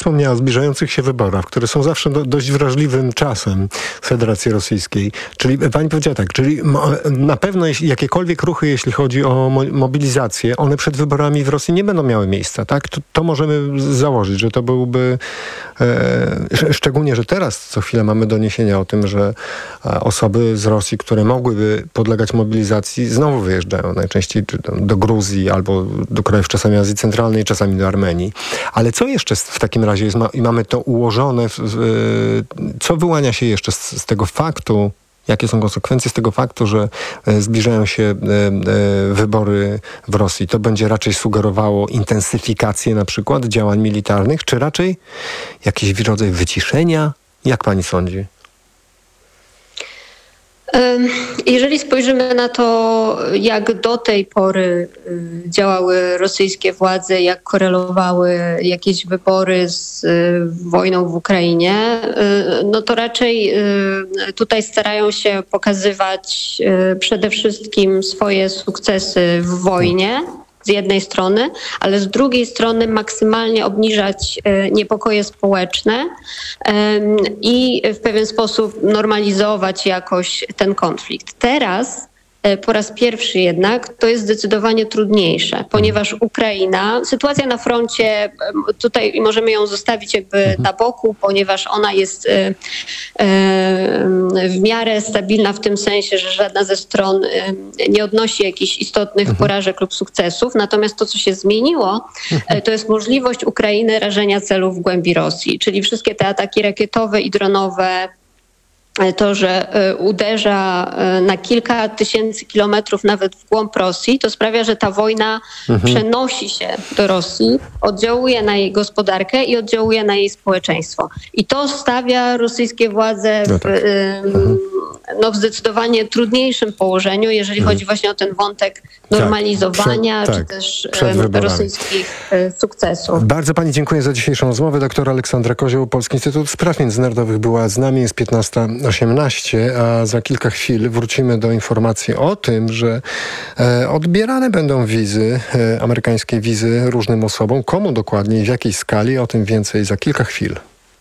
wspomniała o zbliżających się wyborach, które są zawsze dość wrażliwym czasem w Federacji Rosyjskiej. Czyli pani powiedziała tak, czyli na pewno jakiekolwiek ruchy, jeśli chodzi o mobilizację, one przed wyborami w Rosji nie będą miały miejsca, tak? To możemy założyć, że to byłby... Szczególnie, że teraz co chwilę mamy doniesienia o tym, że osoby z Rosji, które mogłyby podlegać mobilizacji, znowu wyjeżdżają. Najczęściej do Gruzji albo do krajów czasami Azji Centralnej, czasami do Armenii. Ale co jeszcze w takim razie jest, i mamy to ułożone, co wyłania się jeszcze z tego faktu, jakie są konsekwencje z tego faktu, że zbliżają się wybory w Rosji? To będzie raczej sugerowało intensyfikację na przykład działań militarnych, czy raczej jakiś rodzaj wyciszenia? Jak pani sądzi? Jeżeli spojrzymy na to, jak do tej pory działały rosyjskie władze, jak korelowały jakieś wybory z wojną w Ukrainie, no to raczej tutaj starają się pokazywać przede wszystkim swoje sukcesy w wojnie z jednej strony, ale z drugiej strony maksymalnie obniżać niepokoje społeczne i w pewien sposób normalizować jakoś ten konflikt. Teraz po raz pierwszy jednak to jest zdecydowanie trudniejsze, ponieważ Ukraina, sytuacja na froncie, tutaj możemy ją zostawić jakby na boku, ponieważ ona jest w miarę stabilna w tym sensie, że żadna ze stron nie odnosi jakichś istotnych porażek lub sukcesów. Natomiast to, co się zmieniło, to jest możliwość Ukrainy rażenia celów w głębi Rosji, czyli wszystkie te ataki rakietowe i dronowe, to, że uderza na kilka tysięcy kilometrów nawet w głąb Rosji, to sprawia, że ta wojna przenosi się do Rosji, oddziałuje na jej gospodarkę i oddziałuje na jej społeczeństwo. I to stawia rosyjskie władze w zdecydowanie trudniejszym położeniu, jeżeli chodzi właśnie o ten wątek normalizowania, czy też rosyjskich sukcesów. Bardzo pani dziękuję za dzisiejszą rozmowę. Doktor Aleksandra Kozioł, Polski Instytut Spraw Międzynarodowych była z nami. Jest 15:18, a za kilka chwil wrócimy do informacji o tym, że odbierane będą wizy, amerykańskie wizy różnym osobom. Komu dokładnie i w jakiej skali? O tym więcej za kilka chwil.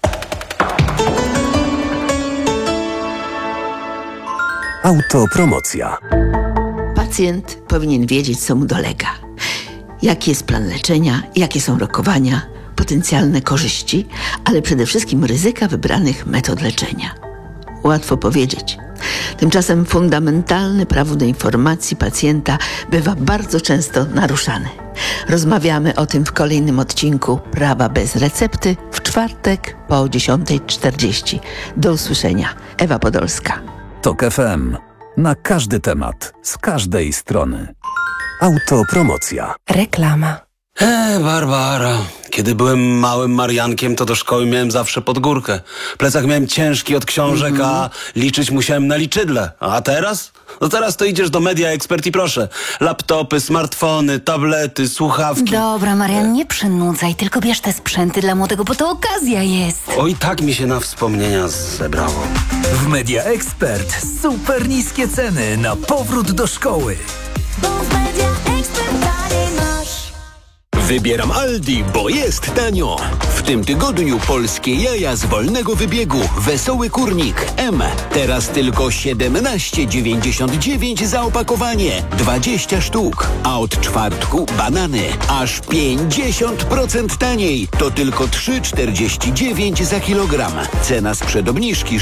Autopromocja. Pacjent powinien wiedzieć, co mu dolega. Jaki jest plan leczenia, jakie są rokowania, potencjalne korzyści, ale przede wszystkim ryzyka wybranych metod leczenia. Łatwo powiedzieć. Tymczasem fundamentalne prawo do informacji pacjenta bywa bardzo często naruszane. Rozmawiamy o tym w kolejnym odcinku Prawa bez recepty w czwartek po 10:40. Do usłyszenia. Ewa Podolska. TOK FM. Na każdy temat, z każdej strony. Autopromocja. Reklama. Barbara, kiedy byłem małym Mariankiem, to do szkoły miałem zawsze pod górkę. Plecak miałem ciężki od książek, a liczyć musiałem na liczydle. A teraz? No teraz to idziesz do Media Expert i proszę. Laptopy, smartfony, tablety, słuchawki. Dobra, Marian, nie przynudzaj, tylko bierz te sprzęty dla młodego, bo to okazja jest. Oj, tak mi się na wspomnienia zebrało. W Media Expert super niskie ceny na powrót do szkoły. Bo w Media Expert taniej masz. Wybieram Aldi, bo jest tanio. W tym tygodniu polskie jaja z wolnego wybiegu. Wesoły kurnik M. Teraz tylko 17,99 za opakowanie. 20 sztuk. A od czwartku banany. Aż 50% taniej. To tylko 3,49 za kilogram. Cena sprzed obniżki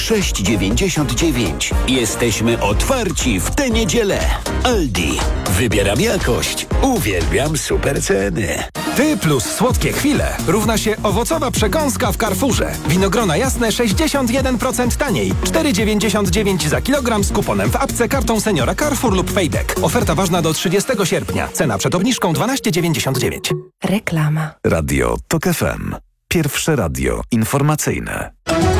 6,99. Jesteśmy otwarci w tę niedzielę. Aldi. Wybieram jakość. Uwielbiam super ceny. Ty plus słodkie chwile równa się owocowa przekąska w Carrefourze. Winogrona jasne 61% taniej. 4,99 za kilogram z kuponem w apce, kartą seniora Carrefour lub Fejdek. Oferta ważna do 30 sierpnia. Cena przed obniżką 12,99. Reklama. Radio TOK FM. Pierwsze radio informacyjne.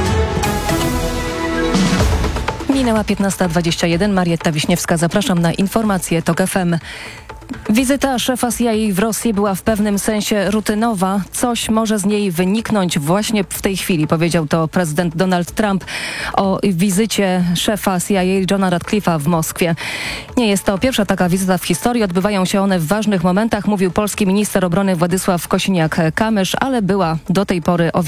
Minęła 15:21. Marietta Wiśniewska. Zapraszam na informacje TOK FM. Wizyta szefa CIA w Rosji była w pewnym sensie rutynowa. Coś może z niej wyniknąć właśnie w tej chwili, powiedział to prezydent Donald Trump o wizycie szefa CIA Johna Ratcliffe'a w Moskwie. Nie jest to pierwsza taka wizyta w historii. Odbywają się one w ważnych momentach, mówił polski minister obrony Władysław Kosiniak-Kamysz, ale była do tej pory o